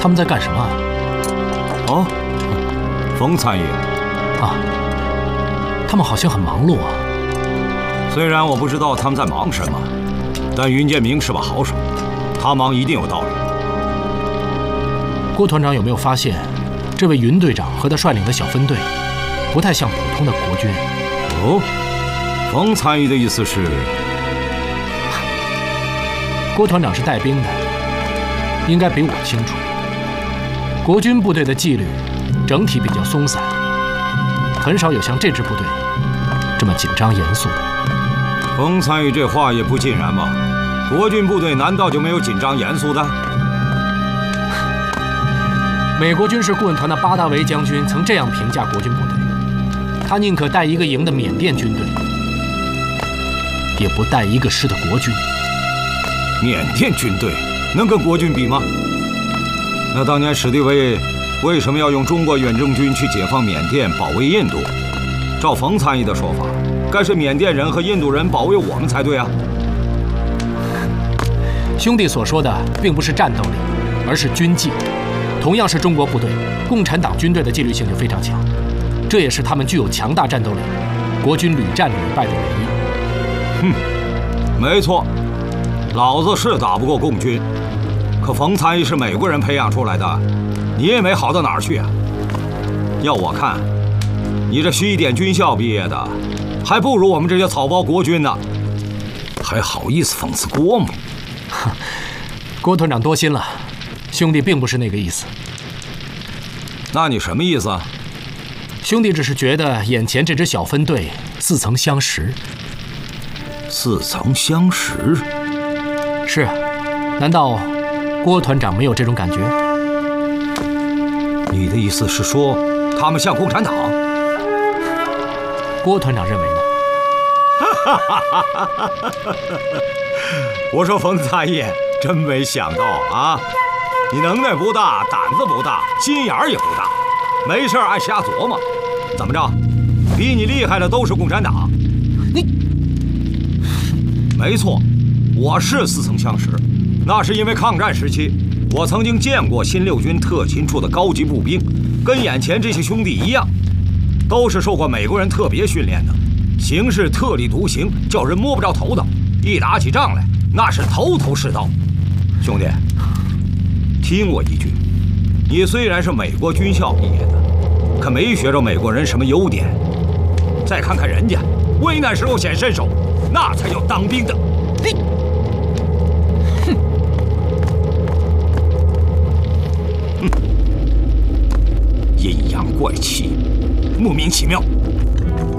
他们在干什么啊？ 哦，冯参议啊，他们好像很忙碌啊。 虽然我不知道他们在忙什么，但云建明是把好手，他忙一定有道理。 郭团长有没有发现，这位云队长和他率领的小分队，不太像普通的国军？ 哦，冯参议的意思是， 郭团长是带兵的，应该比我清楚。国军部队的纪律整体比较松散，很少有像这支部队这么紧张严肃的。 冯参议这话也不尽然吧？国军部队难道就没有紧张严肃的？ 美国军事顾问团的巴达维将军曾这样评价国军部队：他宁可带一个营的缅甸军队，也不带一个师的国军。 缅甸军队能跟国军比吗？那当年史迪威为什么要用中国远征军去解放缅甸、保卫印度？照冯参议的说法，该是缅甸人和印度人保卫我们才对啊。 兄弟所说的并不是战斗力，而是军纪。同样是中国部队，共产党军队的纪律性就非常强，这也是他们具有强大战斗力，国军屡战屡败的原因。 没错，老子是打不过共军，可冯参议是美国人培养出来的，你也没好到哪儿去啊。要我看，你这西点军校毕业的，还不如我们这些草包国军呢，还好意思讽刺郭某？ 郭团长多心了，兄弟并不是那个意思。 那你什么意思啊？ 兄弟只是觉得眼前这支小分队似曾相识。 似曾相识？ 是啊，难道郭团长没有这种感觉？ 你的意思是说，他们像共产党？ 郭团长认为呢？ 我说冯参议，真没想到啊！你能耐不大，胆子不大，心眼儿也不大，没事爱瞎琢磨。怎么着？比你厉害的都是共产党？ 你， 没错，我是似曾相识。那是因为抗战时期，我曾经见过新六军特勤处的高级步兵，跟眼前这些兄弟一样，都是受过美国人特别训练的，行事特立独行，叫人摸不着头脑。一打起仗来，那是头头是道。兄弟，听我一句，你虽然是美国军校毕业的，可没学着美国人什么优点。再看看人家，危难时候显身手，那才叫当兵的。你，阴阳怪气，莫名其妙。